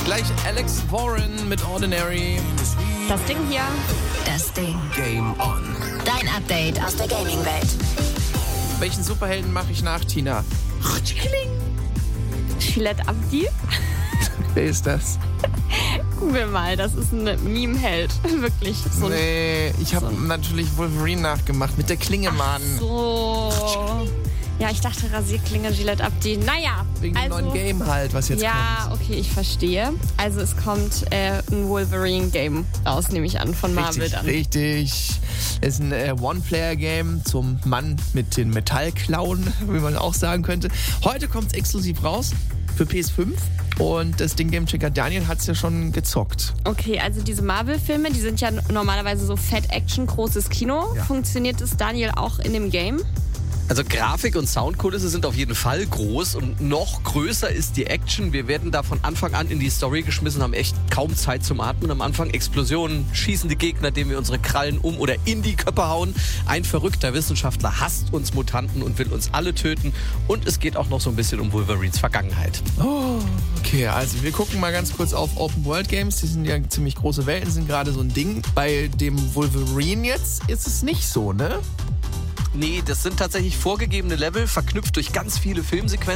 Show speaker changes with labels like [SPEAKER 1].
[SPEAKER 1] Gleich Alex Warren mit Ordinary.
[SPEAKER 2] Das Ding hier.
[SPEAKER 3] Das Ding.
[SPEAKER 1] Game on.
[SPEAKER 3] Dein Update aus der Gaming-Welt.
[SPEAKER 1] Welchen Superhelden mache ich nach, Tina?
[SPEAKER 2] Gillette Abdi.
[SPEAKER 1] Wer ist das?
[SPEAKER 2] Google mal, das ist ein Meme-Held. Wirklich. So
[SPEAKER 1] Nee, ich habe natürlich Wolverine nachgemacht mit der Klinge, Mann.
[SPEAKER 2] so. Ja, ich dachte Rasierklinge Gillette Abdi. Naja.
[SPEAKER 1] Wegen dem neuen Game halt, was jetzt kommt.
[SPEAKER 2] Ja, okay, ich verstehe. Also es kommt ein Wolverine-Game raus, nehme ich an, von Marvel dann.
[SPEAKER 1] Richtig. Es ist ein One-Player-Game zum Mann mit den Metallklauen, wie man auch sagen könnte. Heute kommt es exklusiv raus für PS5 und das Ding Gamechecker Daniel hat es ja schon gezockt.
[SPEAKER 2] Okay, also diese Marvel-Filme, die sind ja normalerweise so Fett-Action, großes Kino.
[SPEAKER 1] Ja.
[SPEAKER 2] Funktioniert das, Daniel, auch in dem Game?
[SPEAKER 4] Also Grafik und Soundkulisse sind auf jeden Fall groß und noch größer ist die Action. Wir werden da von Anfang an in die Story geschmissen, haben echt kaum Zeit zum Atmen. Am Anfang Explosionen, schießende Gegner, denen wir unsere Krallen um oder in die Köpfe hauen. Ein verrückter Wissenschaftler hasst uns Mutanten und will uns alle töten. Und es geht auch noch so ein bisschen um Wolverines Vergangenheit.
[SPEAKER 1] Oh, okay, also wir gucken mal ganz kurz auf Open World Games. Die sind ja ziemlich große Welten, sind gerade so ein Ding. Bei dem Wolverine jetzt ist es nicht so, ne?
[SPEAKER 4] Nee, das sind tatsächlich vorgegebene Level, verknüpft durch ganz viele Filmsequenzen.